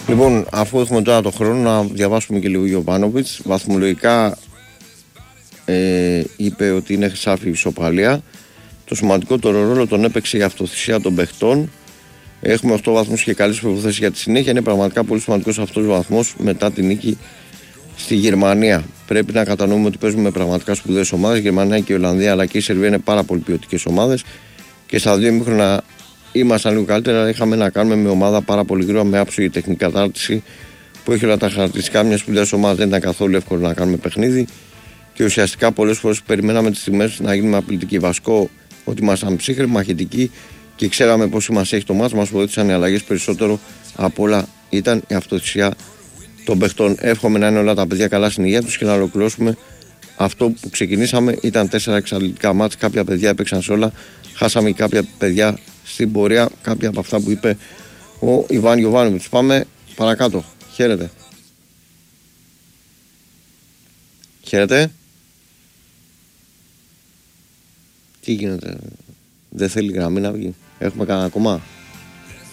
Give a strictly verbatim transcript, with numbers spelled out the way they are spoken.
Λοιπόν, αφού έχουμε τώρα το χρόνο να διαβάσουμε και λίγο Γιοβάνοβιτς. Βαθμολογικά ε, είπε ότι είναι χρυσάφι ισοπαλία. Το σημαντικότερο ρόλο τον έπαιξε η αυτοθυσία των παιχτών. Έχουμε οκτώ βαθμούς και καλές προϋποθέσεις για τη συνέχεια. Είναι πραγματικά πολύ σημαντικός αυτός ο βαθμός μετά την νίκη στη Γερμανία. Πρέπει να κατανοούμε ότι παίζουμε με πραγματικά σπουδαίες ομάδες. Η Γερμανία και η Ολλανδία αλλά και η Σερβία είναι πάρα πολύ ποιοτικές ομάδες. Και στα δύο ημίχρονα ήμασταν λίγο καλύτερα, αλλά είχαμε να κάνουμε με ομάδα πάρα πολύ γρήγορα, με άψογη τεχνική κατάρτιση που έχει όλα τα χαρακτηριστικά μια σπουδαία ομάδα. Δεν ήταν καθόλου εύκολο να κάνουμε παιχνίδι και ουσιαστικά πολλές φορές περιμέναμε τις στιγμές να γίνουμε απλητικοί. Βασικό ότι ήμασταν ψύχρεμοι, μαχητικοί και ξέραμε πώς μας έχει το μάτς. Μας βοήθησαν οι αλλαγές περισσότερο από όλα. Ήταν η αυτοθυσία των παιχτών. Εύχομαι να είναι όλα τα παιδιά καλά στην υγεία τους και να ολοκληρώσουμε αυτό που ξεκινήσαμε. Ήταν τέσσερα εξαντλητικά μάτς. Κάποια παιδιά έπαιξαν σε όλα. Χάσαμε κάποια παιδιά στην πορεία. Κάποια από αυτά που είπε ο Ιβάν Γιοβάνοβιτς. Πάμε παρακάτω. Χαίρετε. Χαίρετε. Τι γίνεται? Δεν θέλει γραμμή να βγει? Έχουμε κανένα ακόμα?